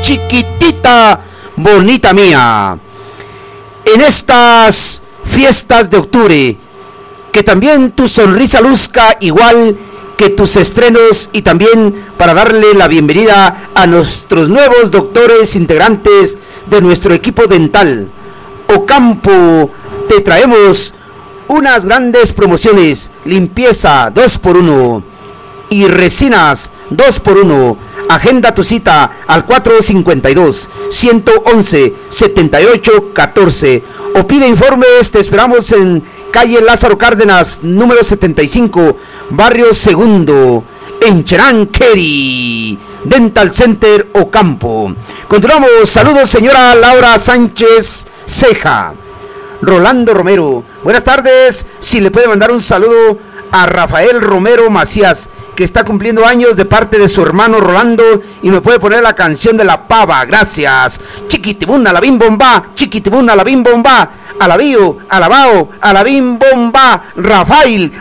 chiquitita, bonita mía. En estas fiestas de octubre, que también tu sonrisa luzca igual que tus estrenos, y también para darle la bienvenida a nuestros nuevos doctores integrantes de nuestro equipo dental. Ocampo, te traemos unas grandes promociones: limpieza 2x1 y resinas 2x1. Agenda tu cita al 452-111-7814 o pide informes. Te esperamos en calle Lázaro Cárdenas, número 75, barrio Segundo, en Cheranqueri, Dental Center Ocampo. Continuamos. Saludos, señora Laura Sánchez Ceja. Rolando Romero, buenas tardes. Si le puede mandar un saludo a Rafael Romero Macías, que está cumpliendo años, de parte de su hermano Rolando, y me puede poner la canción de La Pava. Gracias. Chiquitibunda la bim bomba, chiquitibunda la bim bomba, alabío, alabao, alabim bomba. Rafael,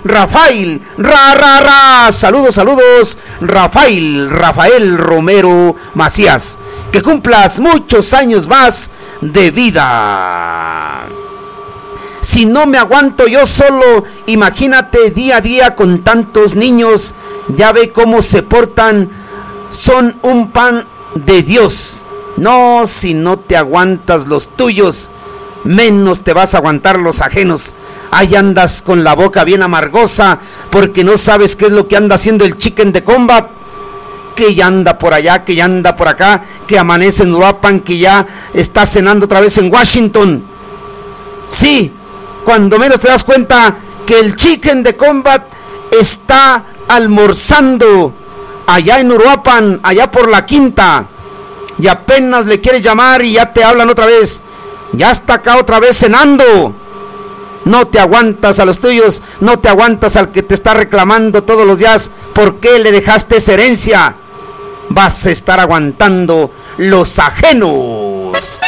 ra. Saludos, Rafael Romero Macías. Que cumplas muchos años más de vida. Si no me aguanto yo solo, imagínate día a día con tantos niños. Ya ve cómo se portan, son un pan de Dios. No, si no te aguantas los tuyos, menos te vas a aguantar los ajenos. Ahí andas con la boca bien amargosa, porque no sabes qué es lo que anda haciendo el Chicken de Combat. Que ya anda por allá, que ya anda por acá, que amanece en Uruapan, que ya está cenando otra vez en Washington. Sí, cuando menos te das cuenta que el Chicken de Combat está almorzando allá en Uruapan, allá por la Quinta, y apenas le quieres llamar y ya te hablan otra vez. Ya está acá otra vez cenando. No te aguantas a los tuyos, no te aguantas al que te está reclamando todos los días por qué le dejaste esa herencia. Vas a estar aguantando los ajenos.